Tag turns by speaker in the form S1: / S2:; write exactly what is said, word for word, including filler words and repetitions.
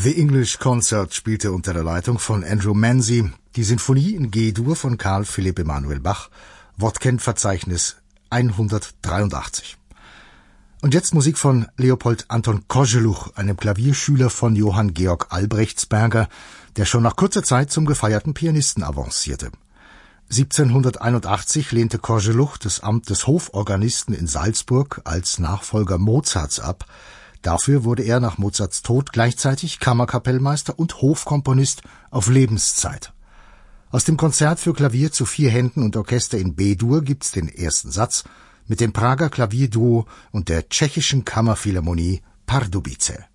S1: The English Concert spielte unter der Leitung von Andrew Manzi die Sinfonie in G-Dur von Karl Philipp Emanuel Bach, Wortkenn-Verzeichnis hundertdreiundachtzig. Und jetzt Musik von Leopold Anton Kozeluch, einem Klavierschüler von Johann Georg Albrechtsberger, der schon nach kurzer Zeit zum gefeierten Pianisten avancierte. siebzehnhunderteinundachtzig lehnte Kozeluch das Amt des Hoforganisten in Salzburg als Nachfolger Mozarts ab. Dafür wurde er nach Mozarts Tod gleichzeitig Kammerkapellmeister und Hofkomponist auf Lebenszeit. Aus dem Konzert für Klavier zu vier Händen und Orchester in B-Dur gibt's den ersten Satz mit dem Prager Klavierduo und der tschechischen Kammerphilharmonie Pardubice.